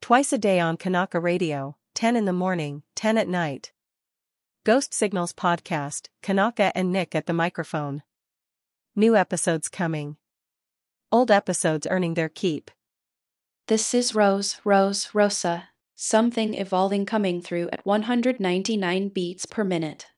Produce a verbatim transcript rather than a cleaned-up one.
Twice a day on Kanaka Radio, ten in the morning, ten at night. Ghost Signals Podcast, Kanaka and Nick at the microphone. New episodes coming. Old episodes earning their keep. This is Rose, Rose, Rosa. Something evolving coming through at one hundred ninety-nine beats per minute.